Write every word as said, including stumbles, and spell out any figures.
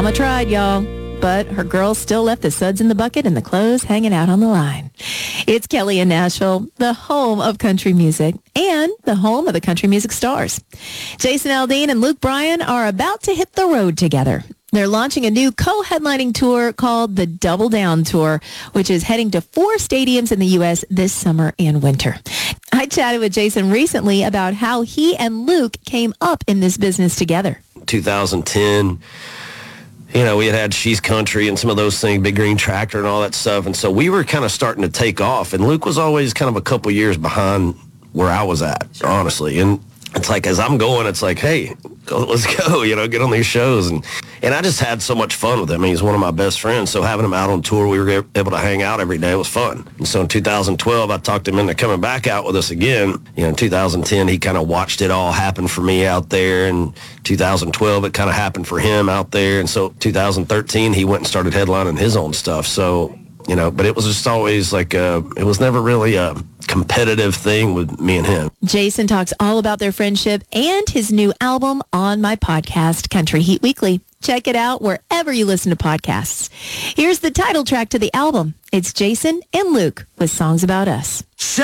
Mama tried, y'all. But her girls still left the suds in the bucket and the clothes hanging out on the line. It's Kelly in Nashville, the home of country music and the home of the country music stars. Jason Aldean and Luke Bryan are about to hit the road together. They're launching a new co-headlining tour called the Double Down Tour, which is heading to four stadiums in the U S this summer and winter. I chatted with Jason recently about how he and Luke came up in this business together. two thousand ten, you know, we had had She's Country and some of those things, Big Green Tractor and all that stuff. And so we were kind of starting to take off. And Luke was always kind of a couple years behind where I was at, honestly. And it's like, as I'm going, it's like, hey, go, let's go, you know, get on these shows. And, and I just had so much fun with him. I mean, he's one of my best friends. So having him out on tour, we were able to hang out every day. It was fun. And so in two thousand twelve, I talked him into coming back out with us again. You know, in two thousand ten, he kind of watched it all happen for me out there. And two thousand twelve, it kind of happened for him out there. And so two thousand thirteen, he went and started headlining his own stuff. So, you know, but it was just always like, a, it was never really a competitive thing with me and him. Jason talks all about their friendship and his new album on my podcast, Country Heat Weekly. Check it out wherever you listen to podcasts. Here's the title track to the album. It's Jason and Luke with Songs About Us.